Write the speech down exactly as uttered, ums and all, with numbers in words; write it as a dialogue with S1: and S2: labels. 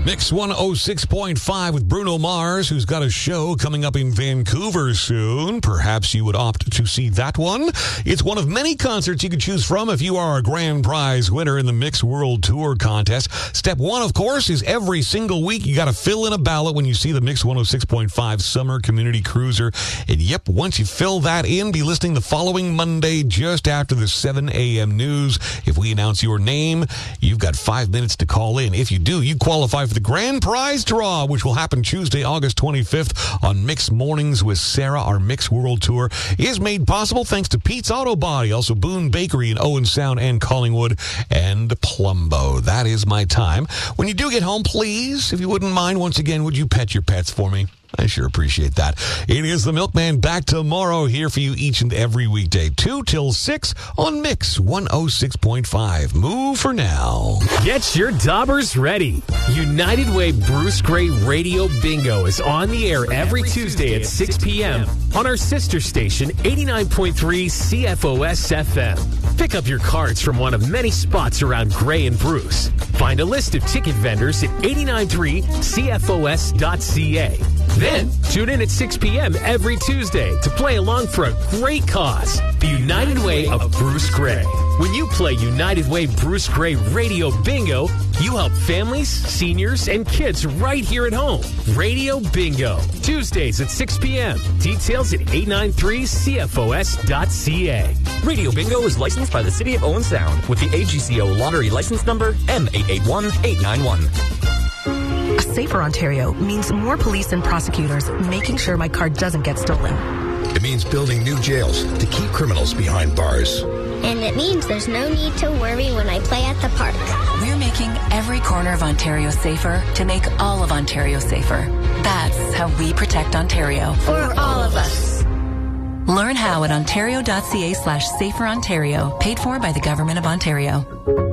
S1: Mix one oh six point five with Bruno Mars, who's got a show coming up in Vancouver soon. Perhaps you would opt to see that one. It's one of many concerts you can choose from if you are a grand prize winner in the Mix World Tour contest. Step one, of course, is every single week you got to fill in a ballot when you see the Mix one oh six point five Summer Community Cruiser. And yep, once you fill that in, be listening the following Monday just after the seven a.m. news. If we announce your name, you've got five minutes to call in. If you do, you qualify for the grand prize draw, which will happen Tuesday, August twenty-fifth on Mix Mornings with Sarah. Our Mix World Tour is made possible thanks to Pete's Auto Body, also Boone Bakery in Owen Sound and Collingwood, and Plumbo. That is my time. When you do get home, please, if you wouldn't mind, once again, would you pet your pets for me? I sure appreciate that. It is the Milkman back tomorrow, here for you each and every weekday, two till six on Mix one oh six point five. Move for now.
S2: Get your daubers ready. United Way Bruce Gray Radio Bingo is on the air every Tuesday at six p.m. on our sister station, eighty-nine point three C F O S F M. Pick up your cards from one of many spots around Gray and Bruce. Find a list of ticket vendors at eighty-nine point three C F O S dot C A. Then, tune in at six p.m. every Tuesday to play along for a great cause, the United Way of Bruce Gray. When you play United Way Bruce Gray Radio Bingo, you help families, seniors, and kids right here at home. Radio Bingo, Tuesdays at six p.m. Details at eighty-nine point three C F O S dot C A.
S3: Radio Bingo is licensed by the City of Owen Sound with the A G C O lottery license number M eight eight one eight nine one.
S4: A safer Ontario means more police and prosecutors making sure my car doesn't get stolen.
S5: It means building new jails to keep criminals behind bars.
S6: And it means there's no need to worry when I play at the park.
S7: We're making every corner of Ontario safer to make all of Ontario safer. That's how we protect Ontario.
S6: For all of us.
S7: Learn how at ontario.ca slash safer Ontario, paid for by the Government of Ontario.